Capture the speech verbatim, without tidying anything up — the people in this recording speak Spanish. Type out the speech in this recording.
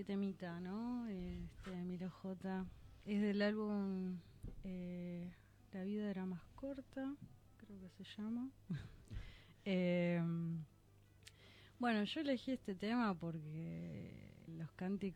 qué temita, ¿no? Este, Emilio J. Es del álbum eh, La vida era más corta, creo que se llama. eh, bueno, yo elegí este tema porque los cánticos